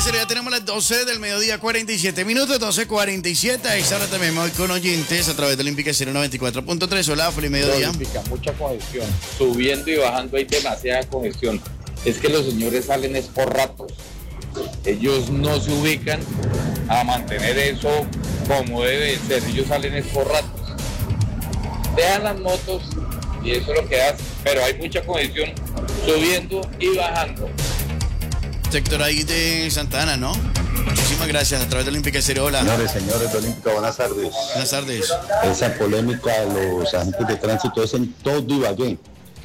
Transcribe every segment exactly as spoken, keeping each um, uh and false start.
Ya tenemos las doce del mediodía, cuarenta y siete minutos, doce cuarenta y siete. A esta hora también me voy con oyentes a través de Olímpica Estéreo noventa y cuatro punto tres. Hola, feliz mediodía. Olímpica, mucha congestión. Subiendo y bajando hay demasiada congestión. Es que los señores salen es por ratos. Ellos no se ubican a mantener eso como debe ser. Ellos salen es por ratos. Dejan las motos y eso es lo que hacen. Pero hay mucha congestión subiendo y bajando. Sector ahí de Santa Ana, ¿no? Muchísimas gracias. A través de Olímpica Estéreo, hola. Señores, señores de Olímpica, buenas tardes. Buenas tardes. Esa polémica de los agentes de tránsito es en todo Ibagué.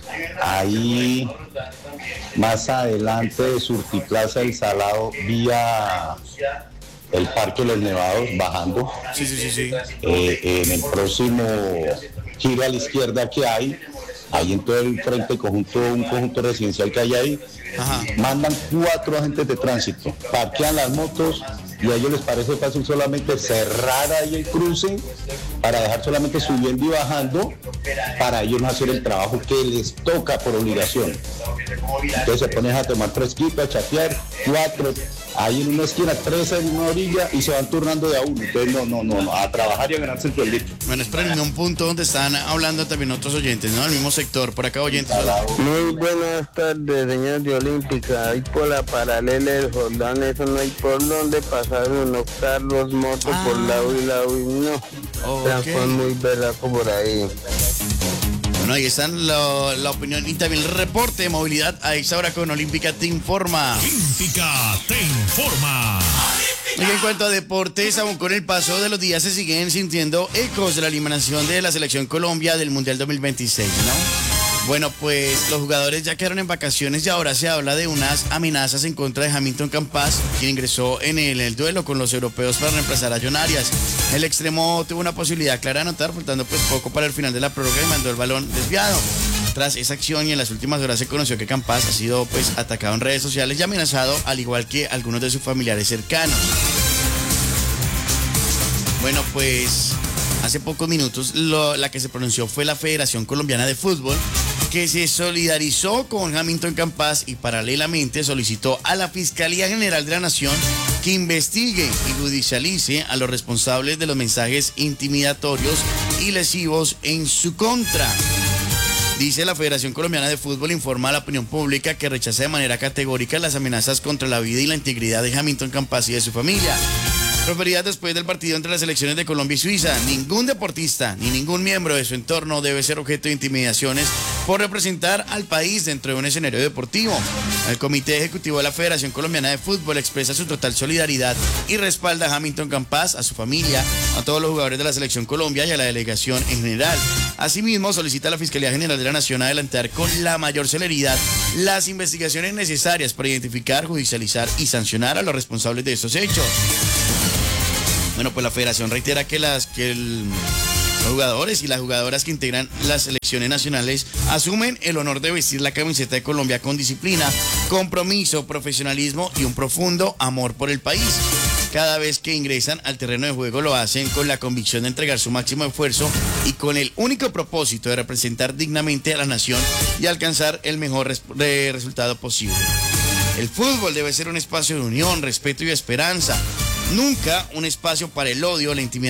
Ahí, más adelante, Surtiplaza del Salado, vía el Parque Los Nevados, bajando. Sí, sí, sí, sí. Eh, en el próximo giro a la izquierda que hay, ahí en todo el frente conjunto, un conjunto residencial que hay ahí, Ajá. mandan cuatro agentes de tránsito, parquean las motos y a ellos les parece fácil solamente cerrar ahí el cruce para dejar solamente subiendo y bajando, para ellos no hacer el trabajo que les toca por obligación. Entonces se ponen a tomar fresquito, a chatear, cuatro, ahí en una esquina, tres en una orilla y se van turnando de a uno. Entonces no, no, no, no, a trabajar y a ganarse el sueldito. Bueno, esperen en un punto donde están hablando también otros oyentes, ¿no? El mismo sector, por acá oyentes. Hola. Muy buenas tardes, señor de Olímpica. Ahí por la paralela del Jordán, eso no hay por dónde pasar uno, Carlos Moto Ah. por lado y lado y no. Ok. Trancón muy velaco por ahí. Bueno, ahí están lo- la opinión y también el reporte de movilidad a esta hora con Olímpica te informa. Olímpica te informa. Y en cuanto a deportes, aún con el paso de los días se siguen sintiendo ecos de la eliminación de la selección Colombia del Mundial dos mil veintiséis, ¿no? Bueno, pues los jugadores ya quedaron en vacaciones y ahora se habla de unas amenazas en contra de Hamilton Campas, quien ingresó en el, el duelo con los europeos para reemplazar a John Arias. El extremo tuvo una posibilidad clara de anotar, faltando pues poco para el final de la prórroga y mandó el balón desviado. Tras esa acción y en las últimas horas se conoció que Campas ha sido pues atacado en redes sociales y amenazado, al igual que algunos de sus familiares cercanos. Bueno, pues hace pocos minutos lo- la que se pronunció fue la Federación Colombiana de Fútbol, que se solidarizó con Hamilton Campas y paralelamente solicitó a la Fiscalía General de la Nación que investigue y judicialice a los responsables de los mensajes intimidatorios y lesivos en su contra. Dice la Federación Colombiana de Fútbol, informa a la opinión pública que rechaza de manera categórica las amenazas contra la vida y la integridad de Hamilton Campas y de su familia. Proferidas después del partido entre las selecciones de Colombia y Suiza, ningún deportista ni ningún miembro de su entorno debe ser objeto de intimidaciones por representar al país dentro de un escenario deportivo. El Comité Ejecutivo de la Federación Colombiana de Fútbol expresa su total solidaridad y respalda a Hamilton Campas, a su familia, a todos los jugadores de la Selección Colombia y a la delegación en general. Asimismo, solicita a la Fiscalía General de la Nación adelantar con la mayor celeridad las investigaciones necesarias para identificar, judicializar y sancionar a los responsables de estos hechos. Bueno, pues la federación reitera que, las, que el, los jugadores y las jugadoras que integran las selecciones nacionales asumen el honor de vestir la camiseta de Colombia con disciplina, compromiso, profesionalismo y un profundo amor por el país. Cada vez que ingresan al terreno de juego lo hacen con la convicción de entregar su máximo esfuerzo y con el único propósito de representar dignamente a la nación y alcanzar el mejor res- de resultado posible. El fútbol debe ser un espacio de unión, respeto y esperanza. Nunca un espacio para el odio, la intimidación